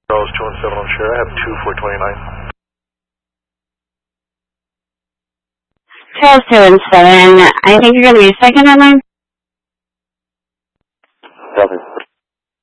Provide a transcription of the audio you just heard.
Charles 217 on share. I have 2429. Charles 217, I think you're going to be second on line. Copy.